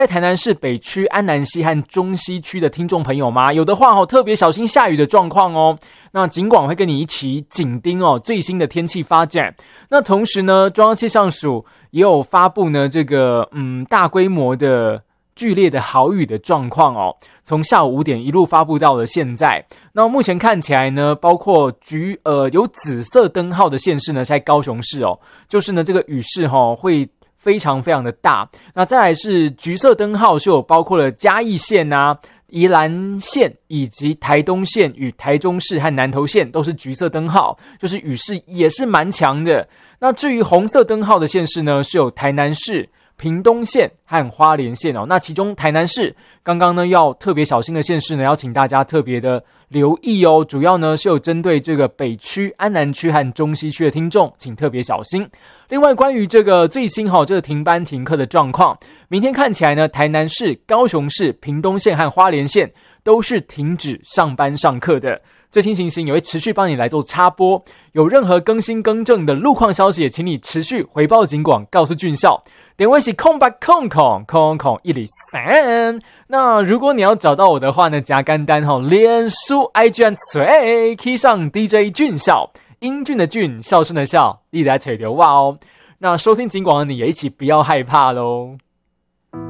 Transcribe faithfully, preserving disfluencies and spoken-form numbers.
在台南市北区安南西和中西区的听众朋友吗？有的话哦，特别小心下雨的状况哦。那警广会跟你一起紧盯哦最新的天气发展。那同时呢，中央气象署也有发布呢这个嗯大规模的剧烈的豪雨的状况哦，从下午五点一路发布到了现在。那目前看起来呢，包括橘呃有紫色灯号的县市呢，在高雄市哦，就是呢这个雨势哈、哦、会非常非常的大。那再来是橘色灯号，是有包括了嘉义县啊、宜兰县以及台东县与台中市和南投县都是橘色灯号，就是雨势也是蛮强的。那至于红色灯号的县市呢，是有台南市、屏东县和花莲县哦。那其中台南市刚刚呢要特别小心的县市呢，要请大家特别的留意哦。主要呢是有针对这个北区、安南区和中西区的听众，请特别小心。另外，关于这个最新哈、哦、这个停班停课的状况，明天看起来呢，台南市、高雄市、屏东县和花莲县都是停止上班上课的。最新情形也会持续帮你来做插播，有任何更新更正的路况消息，也请你持续回报警广，告诉俊孝。点位是空白空空空空一里三。那如果你要找到我的话呢，加干单哈、哦，脸书 I G 和嘴 key 上 D J 俊孝，英俊的俊，孝顺的孝，立来吹牛哇哦。那收听警广的你也一起不要害怕咯。